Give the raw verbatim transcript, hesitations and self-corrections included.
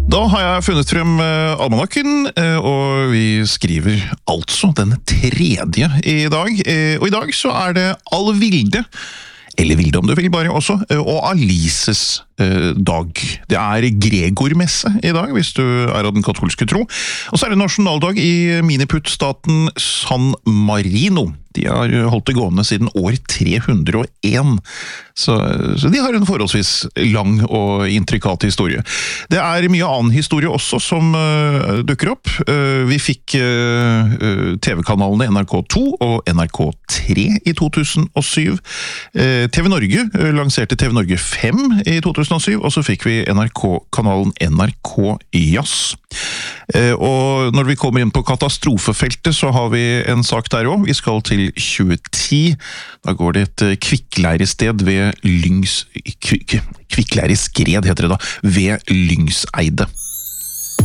Da har jeg funnet frem uh, almanakken, uh, og vi skriver altså den tredje i dag. Uh, og i dag så er det Alvilde, eller Vilde om du vil bare også, uh, og Alices uh, dag. Det er Gregormesse i dag, hvis du er av den katolske tro. Og så er det nasjonaldag i miniputtstaten San Marino. De har holdt det gående siden år tre hundre og en, så, så de har en forholdsvis lang og intrikat historie. Det er mye annen historie også som uh, dukker opp. Uh, vi fikk uh, T V-kanalene N R K to og N R K tre i to tusen og syv. Uh, T V Norge uh, lanserte T V Norge fem i to tusen og syv, og så fikk vi N R K-kanalen N R K Jazz. Uh, og når vi kommer inn på katastrofefeltet, så har vi en sak der også. Vi skal til tjue ti. Da går det et kvikklærested ved Lyngs... Kvikklære skred heter det da, ved Lyngseide.